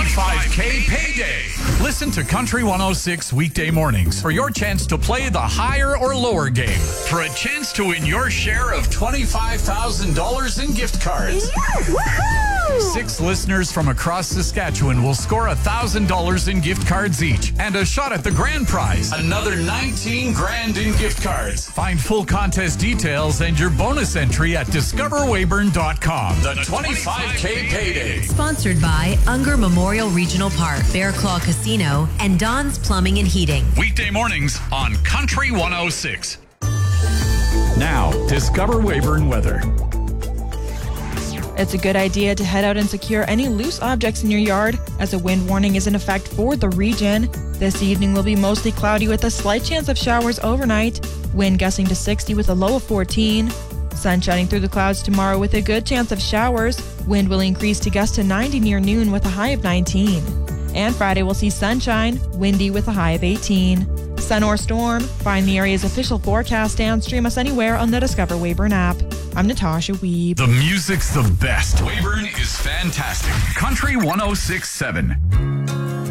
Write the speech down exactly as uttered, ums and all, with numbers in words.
twenty-five K payday. Listen to Country one oh six weekday mornings for your chance to play the higher or lower game for a chance to win your share of twenty-five thousand dollars in gift cards. Woohoo! Six listeners from across Saskatchewan will score one thousand dollars in gift cards each and a shot at the grand prize, another nineteen grand in gift cards. Find full contest details and your bonus entry at discover weyburn dot com. The twenty-five K payday. Sponsored by Unger Memorial Regional Park, Bear Claw Casino, and Don's Plumbing and Heating. Weekday mornings on Country one oh six. Now, Discover Weyburn weather. It's a good idea to head out and secure any loose objects in your yard, as a wind warning is in effect for the region. This evening will be mostly cloudy with a slight chance of showers overnight. Wind gusting to sixty with a low of fourteen. Sun shining through the clouds tomorrow with a good chance of showers. Wind will increase to gust to ninety near noon with a high of nineteen. And Friday will see sunshine, windy with a high of eighteen. Sun or storm, find the area's official forecast and stream us anywhere on the Discover Weyburn app. I'm Natasha Weeb. The music's the best. Weyburn is fantastic. Country one oh six point seven.